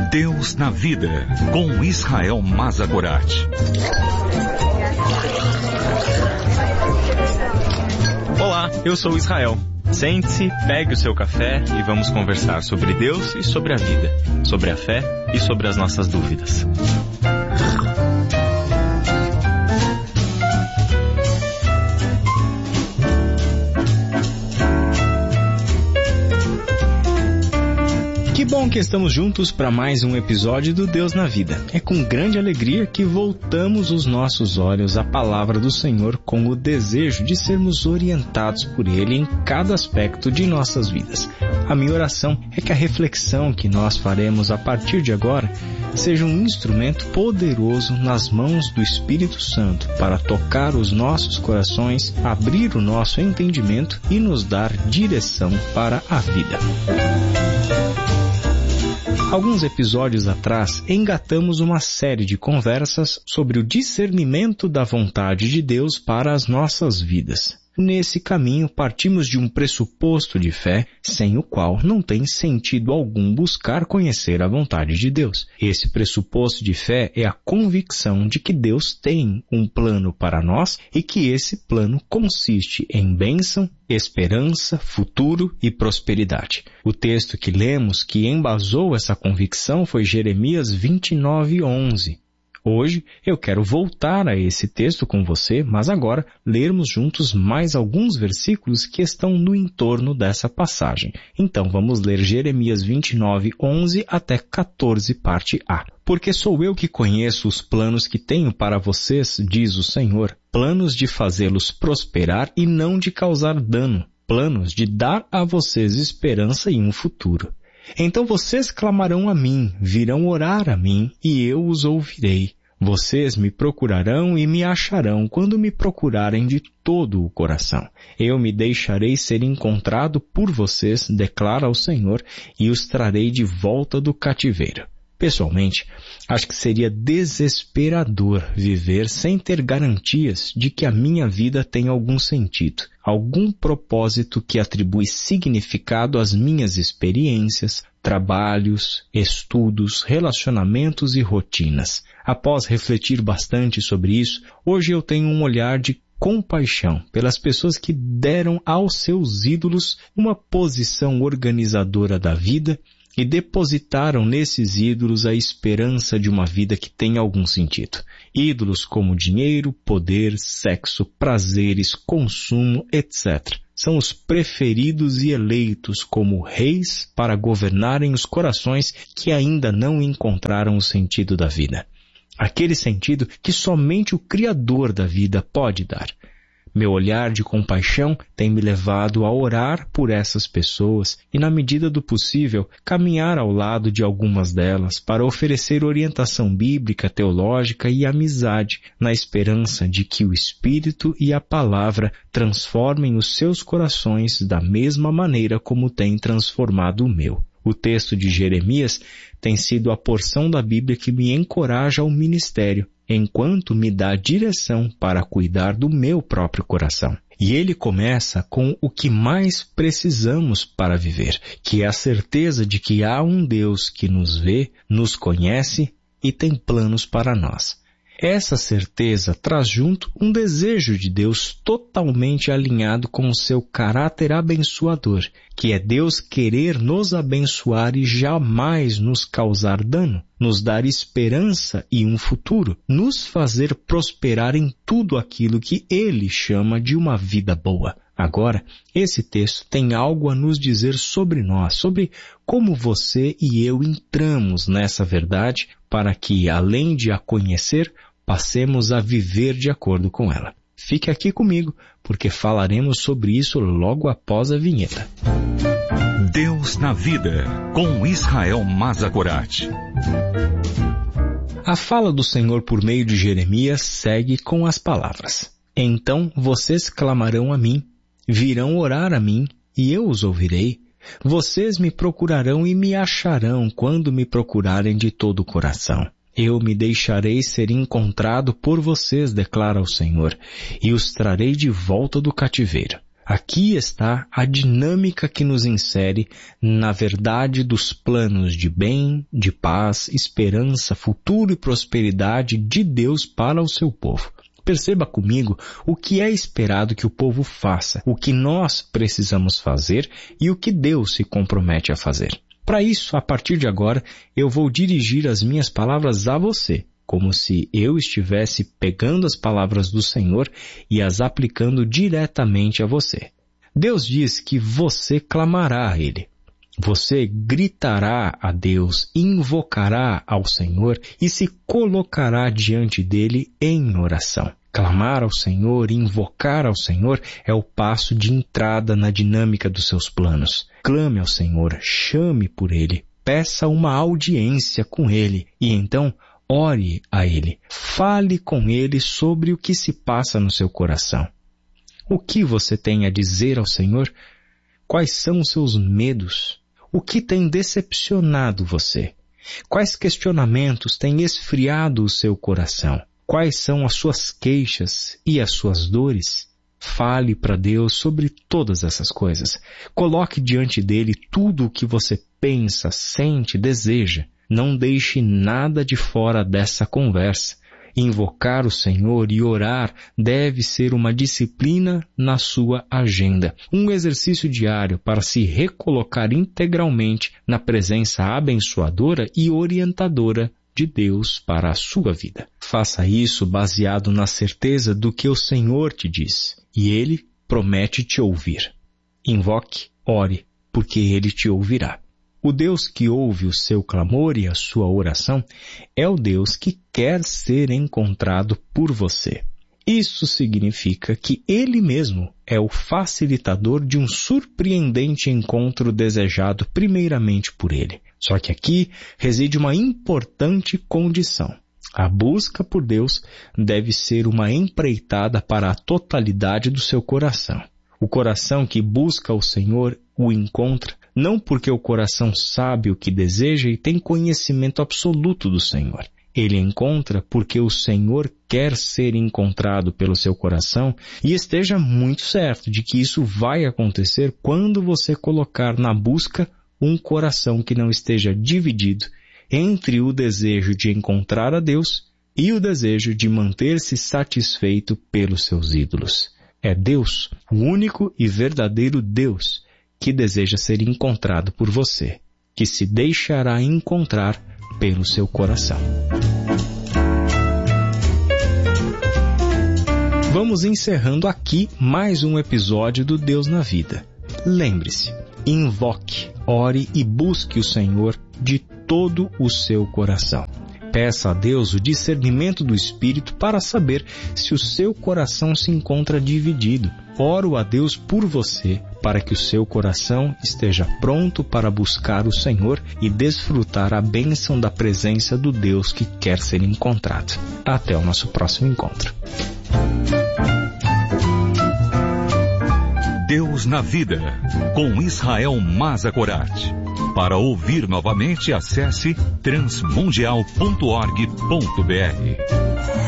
Deus na Vida, com Israel Mazagorat. Olá, eu sou Israel. Sente-se, pegue o seu café e vamos conversar sobre Deus e sobre a vida, sobre a fé e sobre as nossas dúvidas. Que bom que estamos juntos para mais um episódio do Deus na Vida. É com grande alegria que voltamos os nossos olhos à palavra do Senhor com o desejo de sermos orientados por Ele em cada aspecto de nossas vidas. A minha oração é que a reflexão que nós faremos a partir de agora seja um instrumento poderoso nas mãos do Espírito Santo para tocar os nossos corações, abrir o nosso entendimento e nos dar direção para a vida. Alguns episódios atrás, engatamos uma série de conversas sobre o discernimento da vontade de Deus para as nossas vidas. Nesse caminho, partimos de um pressuposto de fé, sem o qual não tem sentido algum buscar conhecer a vontade de Deus. Esse pressuposto de fé é a convicção de que Deus tem um plano para nós e que esse plano consiste em bênção, esperança, futuro e prosperidade. O texto que lemos que embasou essa convicção foi Jeremias 29:11. Hoje eu quero voltar a esse texto com você, mas agora lermos juntos mais alguns versículos que estão no entorno dessa passagem. Então vamos ler Jeremias 29:11 até 14, parte A. Porque sou eu que conheço os planos que tenho para vocês, diz o Senhor, planos de fazê-los prosperar e não de causar dano, planos de dar a vocês esperança e um futuro. Então vocês clamarão a mim, virão orar a mim, e eu os ouvirei. Vocês me procurarão e me acharão quando me procurarem de todo o coração. Eu me deixarei ser encontrado por vocês, declara o Senhor, e os trarei de volta do cativeiro. Pessoalmente, acho que seria desesperador viver sem ter garantias de que a minha vida tem algum sentido, algum propósito que atribui significado às minhas experiências, trabalhos, estudos, relacionamentos e rotinas. Após refletir bastante sobre isso, hoje eu tenho um olhar de compaixão pelas pessoas que deram aos seus ídolos uma posição organizadora da vida e depositaram nesses ídolos a esperança de uma vida que tem algum sentido. Ídolos como dinheiro, poder, sexo, prazeres, consumo, etc. São os preferidos e eleitos como reis para governarem os corações que ainda não encontraram o sentido da vida. Aquele sentido que somente o Criador da vida pode dar. Meu olhar de compaixão tem me levado a orar por essas pessoas e, na medida do possível, caminhar ao lado de algumas delas para oferecer orientação bíblica, teológica e amizade, na esperança de que o Espírito e a Palavra transformem os seus corações da mesma maneira como tem transformado o meu. O texto de Jeremias tem sido a porção da Bíblia que me encoraja ao ministério, enquanto me dá direção para cuidar do meu próprio coração. E ele começa com o que mais precisamos para viver, que é a certeza de que há um Deus que nos vê, nos conhece e tem planos para nós. Essa certeza traz junto um desejo de Deus totalmente alinhado com o seu caráter abençoador, que é Deus querer nos abençoar e jamais nos causar dano, nos dar esperança e um futuro, nos fazer prosperar em tudo aquilo que Ele chama de uma vida boa. Agora, esse texto tem algo a nos dizer sobre nós, sobre como você e eu entramos nessa verdade para que, além de a conhecer, passemos a viver de acordo com ela. Fique aqui comigo, porque falaremos sobre isso logo após a vinheta. Deus na Vida, com Israel Mazagorat. A fala do Senhor por meio de Jeremias segue com as palavras: Então vocês clamarão a mim, virão orar a mim, e eu os ouvirei. Vocês me procurarão e me acharão quando me procurarem de todo o coração. Eu me deixarei ser encontrado por vocês, declara o Senhor, e os trarei de volta do cativeiro. Aqui está a dinâmica que nos insere na verdade dos planos de bem, de paz, esperança, futuro e prosperidade de Deus para o seu povo. Perceba comigo o que é esperado que o povo faça, o que nós precisamos fazer e o que Deus se compromete a fazer. Para isso, a partir de agora, eu vou dirigir as minhas palavras a você, como se eu estivesse pegando as palavras do Senhor e as aplicando diretamente a você. Deus diz que você clamará a Ele. Você gritará a Deus, invocará ao Senhor e se colocará diante dele em oração. Clamar ao Senhor, invocar ao Senhor é o passo de entrada na dinâmica dos seus planos. Clame ao Senhor, chame por Ele, peça uma audiência com Ele e então ore a Ele. Fale com Ele sobre o que se passa no seu coração. O que você tem a dizer ao Senhor? Quais são os seus medos? O que tem decepcionado você? Quais questionamentos têm esfriado o seu coração? Quais são as suas queixas e as suas dores? Fale para Deus sobre todas essas coisas. Coloque diante dele tudo o que você pensa, sente, deseja. Não deixe nada de fora dessa conversa. Invocar o Senhor e orar deve ser uma disciplina na sua agenda, um exercício diário para se recolocar integralmente na presença abençoadora e orientadora de Deus para a sua vida. Faça isso baseado na certeza do que o Senhor te diz, e Ele promete te ouvir. Invoque, ore, porque Ele te ouvirá. O Deus que ouve o seu clamor e a sua oração é o Deus que quer ser encontrado por você. Isso significa que Ele mesmo é o facilitador de um surpreendente encontro desejado primeiramente por Ele. Só que aqui reside uma importante condição. A busca por Deus deve ser uma empreitada para a totalidade do seu coração. O coração que busca o Senhor o encontra, não porque o coração sabe o que deseja e tem conhecimento absoluto do Senhor. Ele encontra porque o Senhor quer ser encontrado pelo seu coração e esteja muito certo de que isso vai acontecer quando você colocar na busca um coração que não esteja dividido entre o desejo de encontrar a Deus e o desejo de manter-se satisfeito pelos seus ídolos. É Deus, o único e verdadeiro Deus, que deseja ser encontrado por você, que se deixará encontrar pelo seu coração. Vamos encerrando aqui mais um episódio do Deus na Vida. Lembre-se, invoque, ore e busque o Senhor de todo o seu coração. Peça a Deus o discernimento do Espírito para saber se o seu coração se encontra dividido. Oro a Deus por você, para que o seu coração esteja pronto para buscar o Senhor e desfrutar a bênção da presença do Deus que quer ser encontrado. Até o nosso próximo encontro. Deus na Vida, com Israel Mazakorati. Para ouvir novamente, acesse transmundial.org.br.